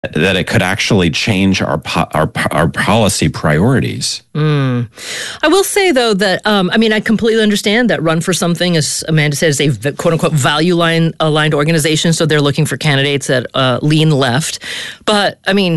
that it could actually change our policy priorities. I will say, though, that, I completely understand that Run for Something, as Amanda said, is a quote-unquote value-aligned organization, so they're looking for candidates that lean left. But,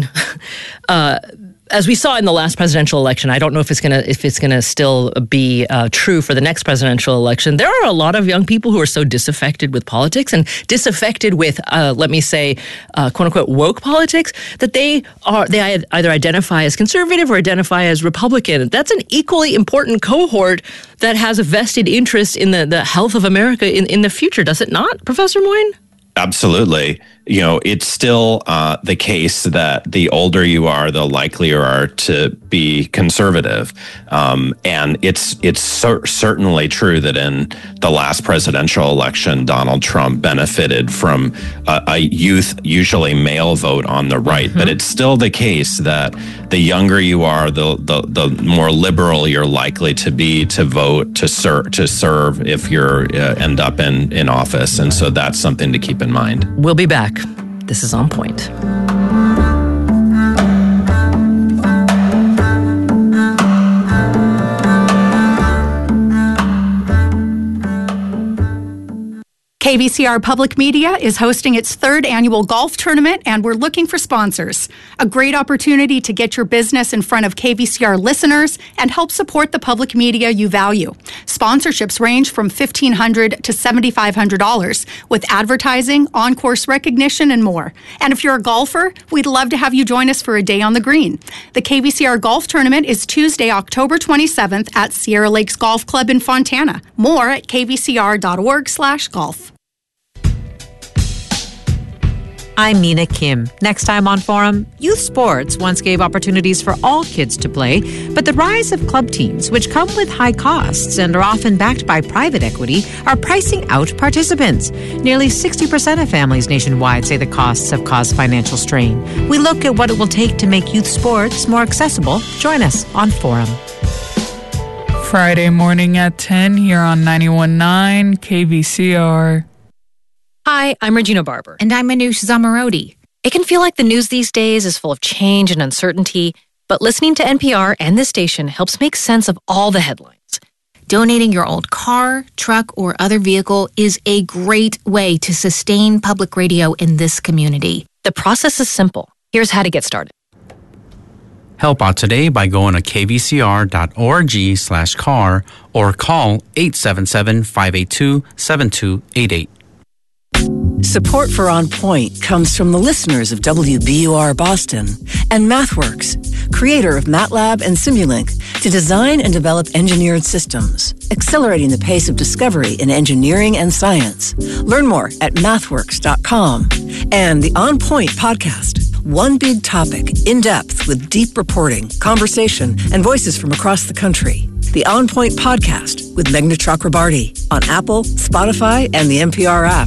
as we saw in the last presidential election, I don't know if it's gonna still be true for the next presidential election. There are a lot of young people who are so disaffected with politics and disaffected with, let me say, quote unquote woke politics, that they either identify as conservative or identify as Republican. That's an equally important cohort that has a vested interest in the health of America in the future, does it not, Professor Moyne? Absolutely. It's still the case that the older you are, the likelier you are to be conservative. And it's certainly true that in the last presidential election, Donald Trump benefited from a youth, usually male vote on the right. Mm-hmm. But it's still the case that the younger you are, the more liberal you're likely to be to vote, to serve if you're end up in office. And so that's something to keep in mind. We'll be back. This is On Point. KVCR Public Media is hosting its third annual golf tournament, and we're looking for sponsors. A great opportunity to get your business in front of KVCR listeners and help support the public media you value. Sponsorships range from $1,500 to $7,500 with advertising, on-course recognition, and more. And if you're a golfer, we'd love to have you join us for a day on the green. The KVCR Golf Tournament is Tuesday, October 27th at Sierra Lakes Golf Club in Fontana. More at kvcr.org/golf. I'm Mina Kim. Next time on Forum, youth sports once gave opportunities for all kids to play, but the rise of club teams, which come with high costs and are often backed by private equity, are pricing out participants. Nearly 60% of families nationwide say the costs have caused financial strain. We look at what it will take to make youth sports more accessible. Join us on Forum. Friday morning at 10 here on 91.9 KVCR. Hi, I'm Regina Barber. And I'm Manoush Zamarodi. It can feel like the news these days is full of change and uncertainty, but listening to NPR and this station helps make sense of all the headlines. Donating your old car, truck, or other vehicle is a great way to sustain public radio in this community. The process is simple. Here's how to get started. Help out today by going to kvcr.org/car or call 877-582-7288. Support for On Point comes from the listeners of WBUR Boston and MathWorks, creator of MATLAB and Simulink, to design and develop engineered systems, accelerating the pace of discovery in engineering and science. Learn more at mathworks.com. And the On Point podcast, one big topic, in depth with deep reporting, conversation, and voices from across the country. The On Point podcast with Meghna Chakrabarti on Apple, Spotify, and the NPR app.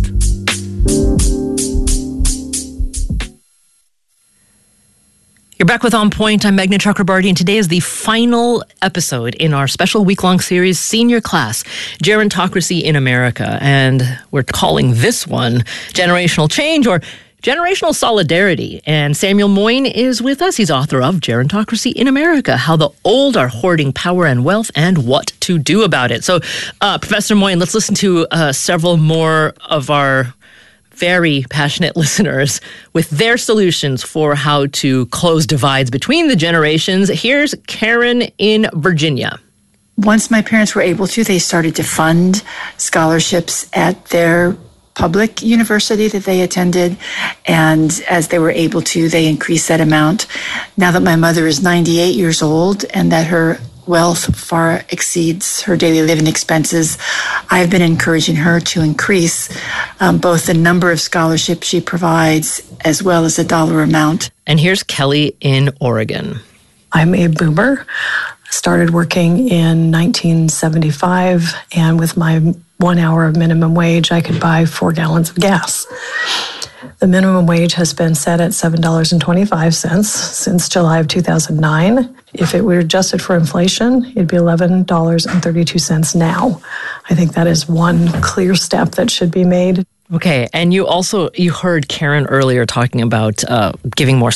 You're back with On Point. I'm Meghna Chakrabarti, and today is the final episode in our special week-long series, Senior Class, Gerontocracy in America. And we're calling this one Generational Change or Generational Solidarity. And Samuel Moyne is with us. He's author of Gerontocracy in America, How the Old Are Hoarding Power and Wealth and What to Do About It. So, Professor Moyne, let's listen to several more of our very passionate listeners with their solutions for how to close divides between the generations. Here's Karen in Virginia. Once my parents were able to, they started to fund scholarships at their public university that they attended. And as they were able to, they increased that amount. Now that my mother is 98 years old and that her wealth far exceeds her daily living expenses, I've been encouraging her to increase both the number of scholarships she provides as well as the dollar amount. And here's Kelly in Oregon. I'm a boomer. Started working in 1975, and with my 1 hour of minimum wage, I could buy 4 gallons of gas. The minimum wage has been set at $7.25 since July of 2009. If it were adjusted for inflation, it'd be $11.32 now. I think that is one clear step that should be made. Okay, and you heard Karen earlier talking about giving more